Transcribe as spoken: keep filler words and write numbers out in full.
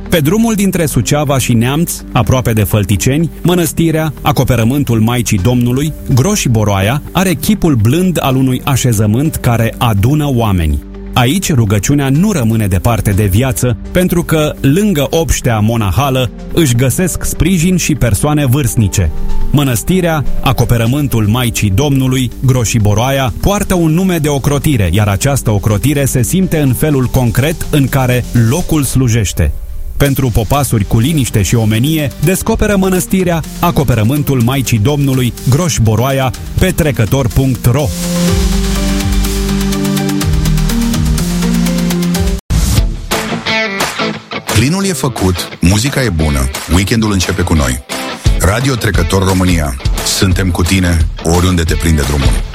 Pe drumul dintre Suceava și Neamț, aproape de Fălticeni, mănăstirea, acoperământul Maicii Domnului, Groși-Boroaia, are chipul blând al unui așezământ care adună oameni. Aici rugăciunea nu rămâne departe de viață, pentru că, lângă obștea monahală, își găsesc sprijin și persoane vârstnice. Mănăstirea, acoperământul Maicii Domnului, Groși-Boroaia, poartă un nume de ocrotire, iar această ocrotire se simte în felul concret în care locul slujește. Pentru popasuri cu liniște și omenie, descoperă mănăstirea, acoperământul Maicii Domnului, Groși-Boroaia, pe trecător punct ro. Plinul e făcut, muzica e bună, weekendul începe cu noi. Radio Trecător România. Suntem cu tine oriunde te prinde drumul.